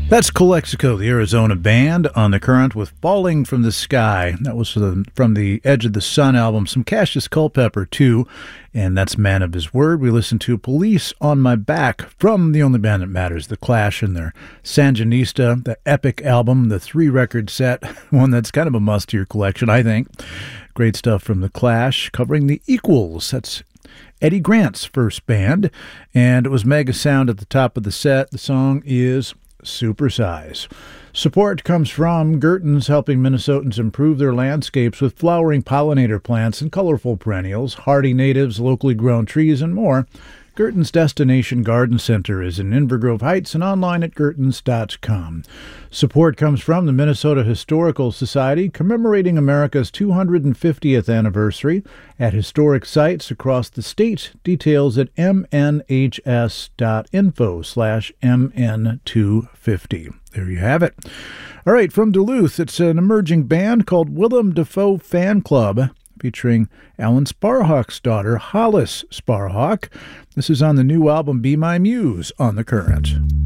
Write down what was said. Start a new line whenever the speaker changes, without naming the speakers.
That's Calexico, the Arizona band, on the current with Falling from the Sky. That was from the Edge of the Sun album. Some Cassius Culpepper, too, and that's Man of His Word. We listened to Police on My Back from the only band that matters, The Clash, and their Sandinista, the epic album, the 3-record set, one that's kind of a must to your collection, I think. Great stuff from The Clash, covering The Equals. That's Eddie Grant's first band, and it was Mega Sound at the top of the set. The song is Supersize. Support comes from Gerton's, helping Minnesotans improve their landscapes with flowering pollinator plants and colorful perennials, hardy natives, locally grown trees, and more. Gerton's Destination Garden Center is in Inver Grove Heights and online at gertons.com. Support comes from the Minnesota Historical Society, commemorating America's 250th anniversary at historic sites across the state. Details at mnhs.info/mn250. There you have it. All right, from Duluth, it's an emerging band called Willem Dafoe Fan Club, featuring Alan Sparhawk's daughter, Hollis Sparhawk. This is on the new album Be My Muse on the current.